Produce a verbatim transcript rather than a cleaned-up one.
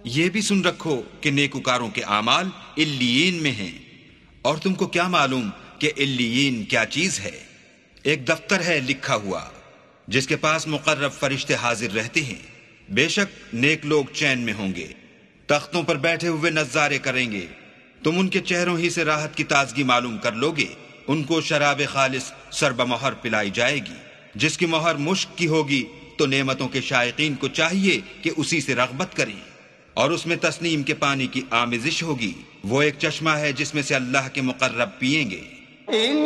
ये भी सुन रखो कि नेकुकारों के आमाल इल्लीयीन में हैं। और तुमको क्या मालूम कि इल्लीयीन क्या चीज है? एक दफ्तर है लिखा हुआ जिसके पास मुकर्रब फरिश्ते हाजिर रहते हैं। बेशक नेक लोग चैन में होंगे, तख्तों पर बैठे हुए नज़ारे करेंगे। तुम उनके चेहरों ही से राहत की ताजगी मालूम कर लोगे। उनको शराब खालिस सरबमोहर पिलाई जाएगी, जिसकी मोहर मुश्क की होगी। तो नेमतों के शायकीन को चाहिए कि उसी से रग़बत करें। और उसमें तस्नीम के पानी की आमिज़िश होगी। वो एक चश्मा है जिसमें से अल्लाह के मुकर्रब पिएंगे।